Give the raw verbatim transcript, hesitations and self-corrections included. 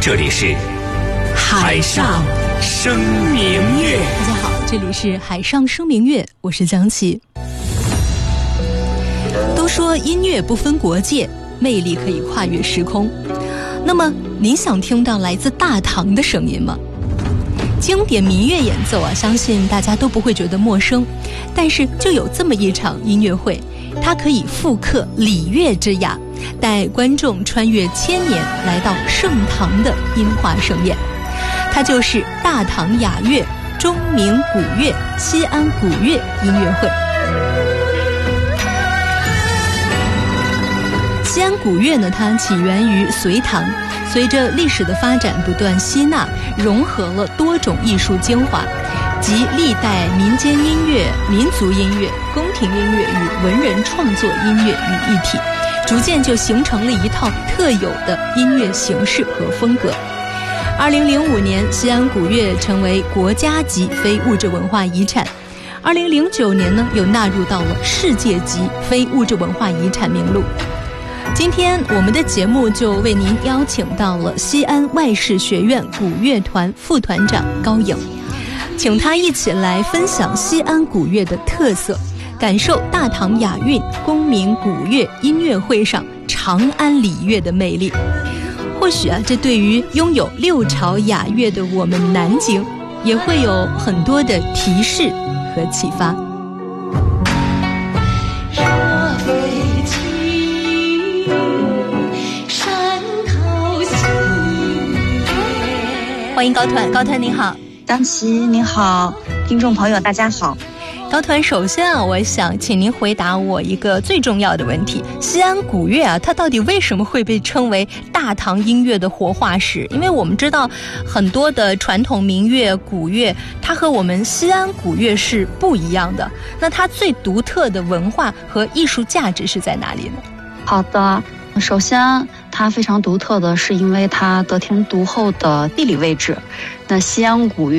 这里是海上生明月。 大家好，这里是海上生明月，我是江琪。都说音乐不分国界，魅力可以跨越时空。那么您想听到来自大唐的声音吗？经典民乐演奏啊，相信大家都不会觉得陌生。但是就有这么一场音乐会，它可以复刻礼乐之雅，带观众穿越千年来到盛唐的音华盛宴。它就是大唐雅乐钟鸣古乐西安古乐音乐会。西安古乐呢，它起源于隋唐，随着历史的发展不断吸纳融合了多种艺术精华，集历代民间音乐、民族音乐、宫廷音乐与文人创作音乐于一体，逐渐就形成了一套特有的音乐形式和风格。二零零五年，西安古乐成为国家级非物质文化遗产。二零零九年呢，又纳入到了世界级非物质文化遗产名录。今天我们的节目就为您邀请到了西安外事学院古乐团副团长高颖，请他一起来分享西安古乐的特色，感受大唐雅韵功名古乐音乐会上长安礼乐的魅力。或许啊，这对于拥有六朝雅乐的我们南京也会有很多的提示和启发。欢迎高团，高团您好。 张琪您好，听众朋友大家好。 高团，首先啊，我想请您回答我一个最重要的问题：西安古乐啊，它到底为什么会被称为大唐音乐的活化石？因为我们知道很多的传统民乐、古乐，它和我们西安古乐是不一样的。那它最独特的文化和艺术价值是在哪里呢？ 好的，首先它非常独特的是因为它得天独厚的地理位置。那西安古乐